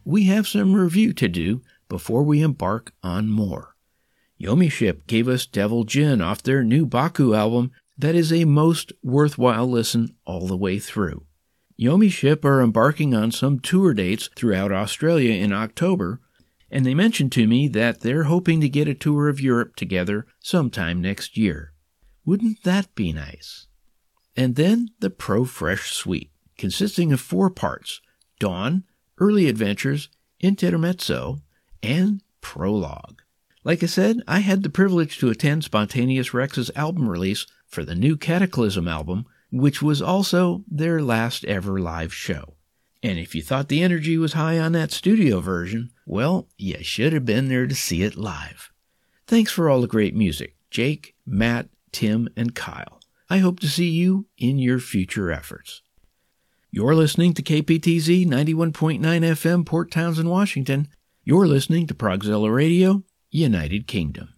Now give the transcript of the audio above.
we have some review to do before we embark on more. Yomi Ship gave us Devil Jin off their new Baku album that is a most worthwhile listen all the way through. Yomi Ship are embarking on some tour dates throughout Australia in October, and they mentioned to me that they're hoping to get a tour of Europe together sometime next year. Wouldn't that be nice? And then the Pro Fresh Suite, consisting of 4 parts: Dawn, Early Adventures, Intermezzo, and Prologue. Like I said, I had the privilege to attend Spontaneous Rex's album release for the new Cataclysm album, which was also their last ever live show. And if you thought the energy was high on that studio version, well, you should have been there to see it live. Thanks for all the great music, Jake, Matt, Tim, and Kyle. I hope to see you in your future efforts. You're listening to KPTZ 91.9 FM, Port Townsend, Washington. You're listening to Progzilla Radio, United Kingdom.